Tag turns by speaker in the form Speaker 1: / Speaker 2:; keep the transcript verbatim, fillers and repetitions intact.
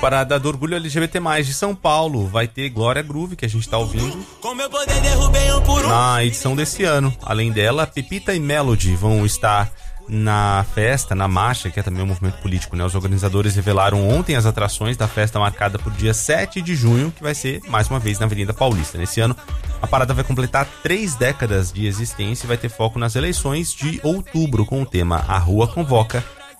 Speaker 1: Parada do Orgulho L G B T mais, de São Paulo vai ter Glória Groove, que a gente tá ouvindo na edição desse ano. Além dela, Pepita e Melody vão estar na festa, na marcha, que é também um movimento político, né? Os organizadores revelaram ontem as atrações da festa marcada por dia sete de junho, que vai ser mais uma vez na Avenida Paulista. Nesse ano, a parada vai completar três décadas de existência e vai ter foco nas eleições de outubro, com o tema A Rua Convoca